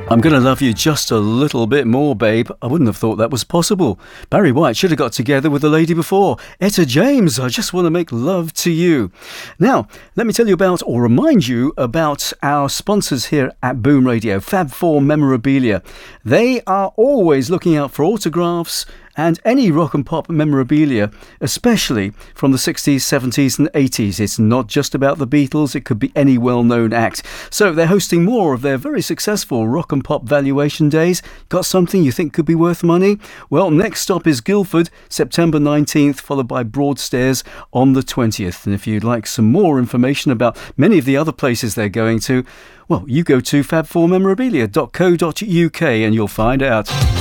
I'm gonna love you just a little bit more, babe. I wouldn't have thought that was possible. Barry White should have got together with the lady before. Etta James, I just want to make love to you. Now, let me tell you about, or remind you about, our sponsors here at Boom Radio, Fab4 Memorabilia. They are always looking out for autographs and any rock and pop memorabilia, especially from the 60s, 70s and 80s. It's not just about the Beatles, it could be any well-known act. So they're hosting more of their very successful rock and pop valuation days. Got something you think could be worth money? Well, next stop is Guildford, September 19th, followed by Broadstairs on the 20th. And if you'd like some more information about many of the other places they're going to, well, you go to fab4memorabilia.co.uk and you'll find out.